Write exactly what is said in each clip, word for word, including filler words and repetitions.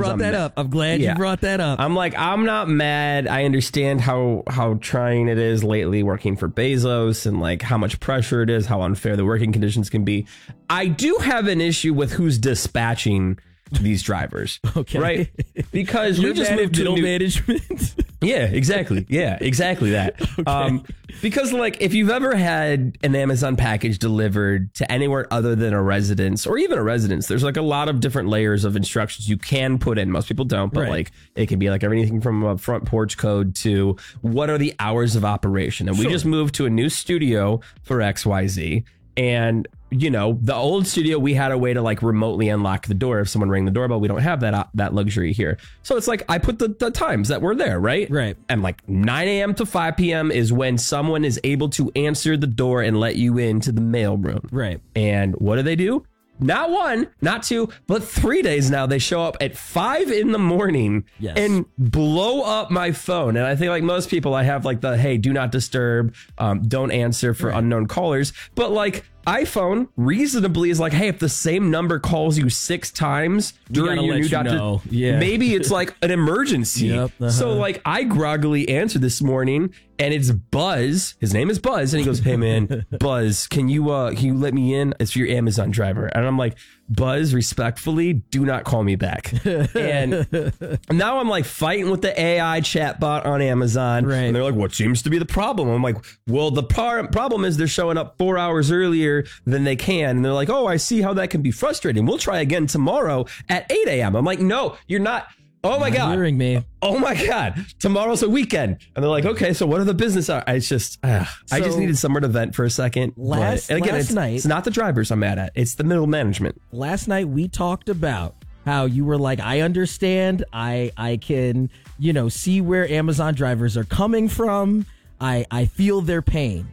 brought I'm that ma- up. I'm glad Yeah. you brought that up. I'm like, I'm not mad. I understand how how trying it is lately working for Bezos and like how much pressure it is, how unfair the working conditions can be. I do have an issue with who's dispatching these drivers. Okay. Right? Because You're we just mad at moved to a middle new management. Yeah, exactly. Yeah, exactly that. Okay. Um, because like if you've ever had an Amazon package delivered to anywhere other than a residence or even a residence, there's like a lot of different layers of instructions you can put in. Most people don't, but Right. like it can be like everything from a front porch code to what are the hours of operation. And we Sure. just moved to a new studio for X Y Z. And you know, the old studio, we had a way to like remotely unlock the door if someone rang the doorbell. We don't have that uh, that luxury here. So it's like I put the, the times that were there, right? Right. And like nine a.m. to five p.m. is when someone is able to answer the door and let you into the mailroom. Right. And what do they do? Not one, not two, but three days now. They show up at five in the morning Yes. and blow up my phone. And I think like most people, I have like the, hey, do not disturb, um, don't answer for Right. unknown callers. But like iPhone reasonably is like, hey, if the same number calls you six times during gotta your let new you dot, know. Yeah. maybe it's like an emergency. Yep, uh-huh. So like I groggily answered this morning and it's Buzz. His name is Buzz. And he goes, hey man, Buzz, can you, uh, can you let me in? It's your Amazon driver. And I'm like, Buzz, respectfully, do not call me back. And now I'm like fighting with the A I chatbot on Amazon. Right. And they're like, what seems to be the problem? I'm like, well, the par- problem is they're showing up four hours earlier than they can. And they're like, oh, I see how that can be frustrating. We'll try again tomorrow at eight a.m. I'm like, no, you're not. Oh my Not God. hearing me. Oh my God. Tomorrow's a weekend. And they're like, okay, so what are the business hours? It's just, uh, I just So, needed somewhere to vent for a second. last- But- and again, last it's, night- it's not the drivers I'm mad at. It's the middle management. Last night we talked about how you were like, I understand. I I can, you know, see where Amazon drivers are coming from. I I feel their pain.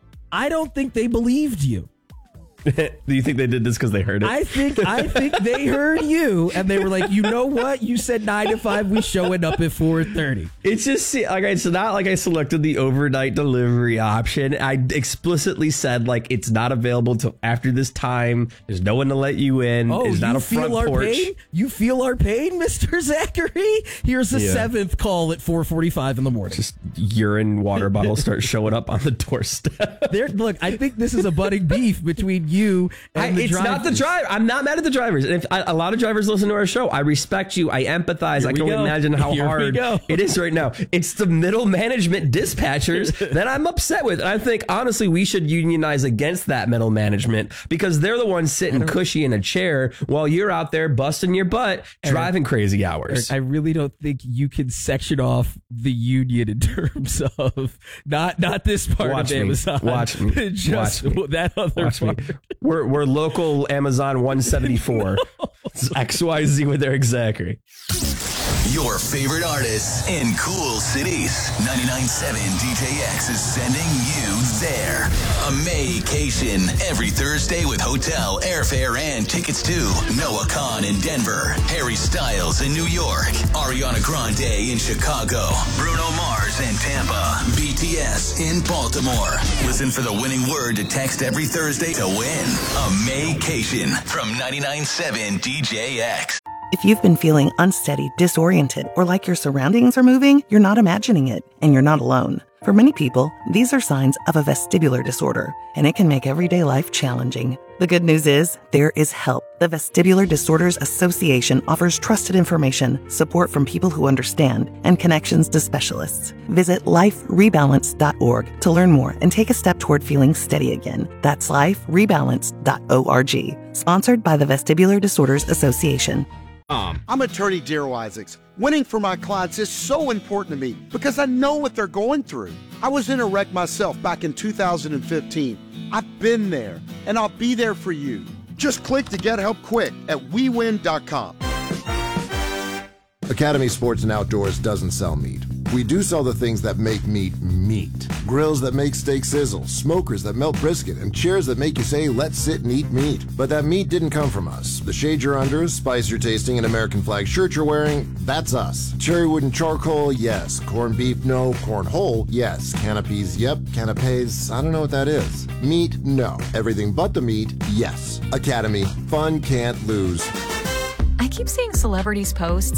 I don't think they believed you. Do you think they did this because they heard it? I think I think they heard you and they were like, you know what? You said nine to five. We showing up at four thirty. It's just like it's not like I selected the overnight delivery option. I explicitly said like it's not available till after this time. There's no one to let you in. Oh, There's not you a front feel our porch. pain? You feel our pain, Mister Zachary? Here's the Yeah. seventh call at four forty-five in the morning. Just urine water bottles start showing up on the doorstep. There, look, I think this is a budding beef between you and I, the it's not the drivers. driver. I'm not mad at the drivers. And if I, a lot of drivers listen to our show, I respect you. I empathize. Here I we can only go. imagine how Here we hard go. it is right now. It's the middle management dispatchers that I'm upset with. And I think, honestly, we should unionize against that middle management because they're the ones sitting cushy in a chair while you're out there busting your butt, driving crazy hours. I really don't think you can section off the union in terms of not not this part Watch of me. Amazon. Watch me. Just Watch me. that other Watch me. part. We're, we're local Amazon one seventy-four. It's X Y Z with Eric Zachary. Your favorite artists in cool cities. ninety-nine point seven D J X is sending you there. A Maycation every Thursday with hotel, airfare, and tickets to Noah Khan in Denver, Harry Styles in New York, Ariana Grande in Chicago, Bruno Mars in Tampa, B T S in Baltimore. Listen for the winning word to text every Thursday to win a Maycation from ninety-nine point seven D J X. If you've been feeling unsteady, disoriented, or like your surroundings are moving, you're not imagining it, and you're not alone. For many people, these are signs of a vestibular disorder, and it can make everyday life challenging. The good news is, there is help. The Vestibular Disorders Association offers trusted information, support from people who understand, and connections to specialists. Visit life rebalance dot org to learn more and take a step toward feeling steady again. That's life rebalance dot org. Sponsored by the Vestibular Disorders Association. I'm attorney Darryl Isaacs. Winning for my clients is so important to me because I know what they're going through. I was in a wreck myself back in two thousand fifteen. I've been there, and I'll be there for you. Just click to get help quick at we win dot com. Academy Sports and Outdoors doesn't sell meat. We do sell the things that make meat meat. Grills that make steak sizzle, smokers that melt brisket, and chairs that make you say, let's sit and eat meat. But that meat didn't come from us. The shade you're under, spice you're tasting, and American flag shirt you're wearing, that's us. Cherry wood and charcoal, yes. Corned beef, no. Corn whole, yes. Canopies, yep. Canapes, I don't know what that is. Meat, no. Everything but the meat, yes. Academy, fun can't lose. I keep seeing celebrities post